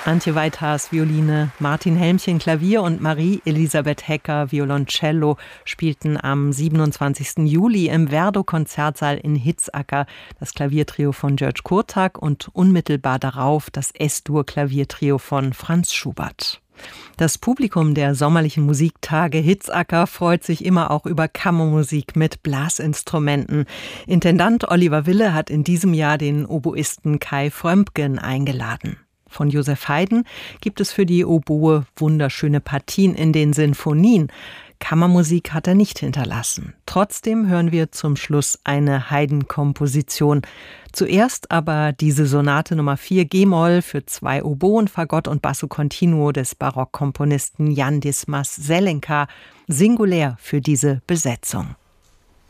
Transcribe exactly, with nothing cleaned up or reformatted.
Antje Weithaas, Violine, Martin Helmchen, Klavier und Marie-Elisabeth Hecker, Violoncello, spielten am siebenundzwanzigsten Juli im Werdow-Konzertsaal in Hitzacker das Klaviertrio von György Kurtág und unmittelbar darauf das Es-Dur-Klaviertrio von Franz Schubert. Das Publikum der sommerlichen Musiktage Hitzacker freut sich immer auch über Kammermusik mit Blasinstrumenten. Intendant Oliver Wille hat in diesem Jahr den Oboisten Kai Frömpgen eingeladen. Von Joseph Haydn gibt es für die Oboe wunderschöne Partien in den Sinfonien. Kammermusik hat er nicht hinterlassen. Trotzdem hören wir zum Schluss eine Haydn-Komposition. Zuerst aber diese Sonate Nummer vier G-Moll für zwei Oboen, Fagott und Basso Continuo des Barockkomponisten Jan Dismas Zelenka, singulär für diese Besetzung.